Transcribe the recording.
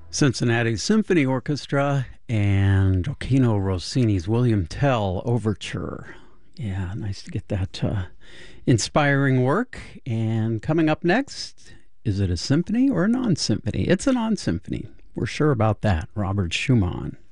Cincinnati Symphony Orchestra and Gioacchino Rossini's William Tell Overture. Yeah, nice to get that inspiring work. And coming up next, is it a symphony or a non-symphony? It's a non-symphony. We're sure about that. Robert Schumann.